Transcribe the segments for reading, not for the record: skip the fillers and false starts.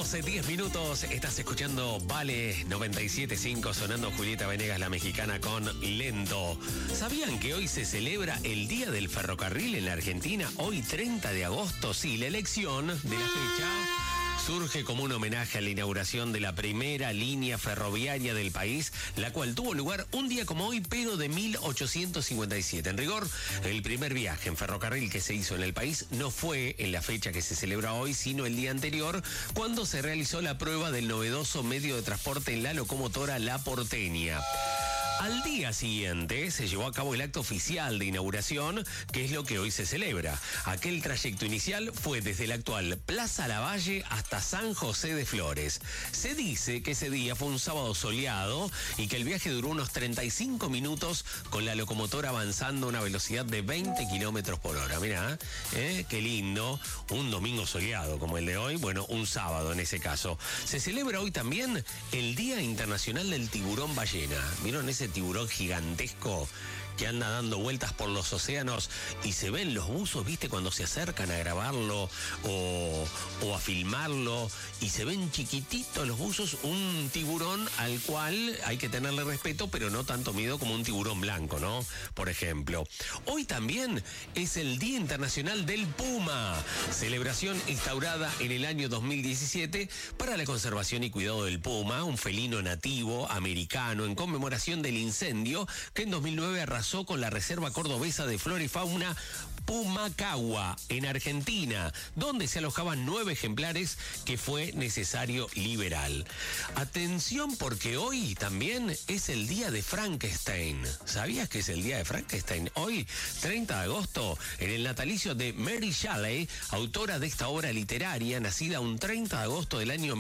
12:10 minutos. Estás escuchando Vale 97.5, sonando Julieta Venegas, la mexicana, con Lento. ¿Sabían que hoy se celebra el Día del Ferrocarril en la Argentina? Hoy 30 de agosto, sí, la elección de la fecha surge como un homenaje a la inauguración de la primera línea ferroviaria del país, la cual tuvo lugar un día como hoy, pero de 1857. En rigor, el primer viaje en ferrocarril que se hizo en el país no fue en la fecha que se celebra hoy, sino el día anterior, cuando se realizó la prueba del novedoso medio de transporte en la locomotora La Porteña. Al día siguiente se llevó a cabo el acto oficial de inauguración, que es lo que hoy se celebra. Aquel trayecto inicial fue desde la actual Plaza Lavalle hasta San José de Flores. Se dice que ese día fue un sábado soleado y que el viaje duró unos 35 minutos con la locomotora avanzando a una velocidad de 20 kilómetros por hora. Mirá, qué lindo. Un domingo soleado como el de hoy, bueno, un sábado en ese caso. Se celebra hoy también el Día Internacional del Tiburón Ballena. ¿Vieron ese tiburón gigantesco que anda dando vueltas por los océanos y se ven los buzos, viste, cuando se acercan a grabarlo o a filmarlo y se ven chiquititos los buzos? Un tiburón al cual hay que tenerle respeto, pero no tanto miedo como un tiburón blanco, ¿no? Por ejemplo. Hoy también es el Día Internacional del Puma, celebración instaurada en el año 2017 para la conservación y cuidado del puma, un felino nativo americano, en conmemoración del incendio que en 2009 arrasó con la Reserva Cordobesa de Flora y Fauna Pumacagua, en Argentina, donde se alojaban 9 ejemplares que fue necesario liberar. Atención, porque hoy también es el día de Frankenstein. ¿Sabías que es el día de Frankenstein? Hoy, 30 de agosto, en el natalicio de Mary Shelley, autora de esta obra literaria, nacida un 30 de agosto del año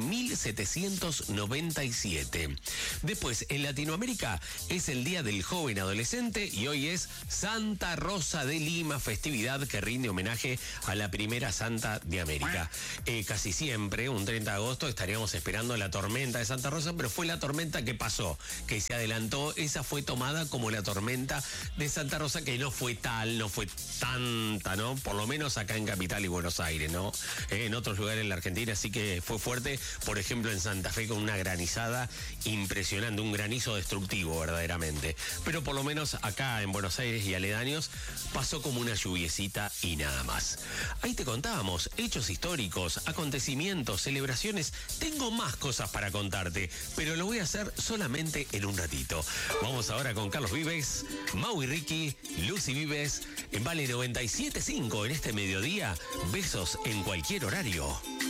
1797. Después, en Latinoamérica, es el día del joven adolescente y hoy es Santa Rosa de Lima, festividad que rinde homenaje a la primera santa de América. Casi siempre, un 30 de agosto, estaríamos esperando la tormenta de Santa Rosa, pero fue la tormenta que pasó, que se adelantó. Esa fue tomada como la tormenta de Santa Rosa, que no fue tal, no fue tanta, ¿no? Por lo menos acá en Capital y Buenos Aires, ¿no? En otros lugares en la Argentina sí que fue fuerte, por ejemplo en Santa Fe con una granizada impresionante, un granizo destructivo verdaderamente. Pero por lo menos acá en Buenos Aires y aledaños pasó como una lluviecita y nada más. Ahí te contábamos hechos históricos, acontecimientos, celebraciones. Tengo más cosas para contarte, pero lo voy a hacer solamente en un ratito. Vamos ahora con Carlos Vives, Mau y Ricky, Lucy Vives, en Vale 97.5 en este mediodía. Besos en cualquier horario.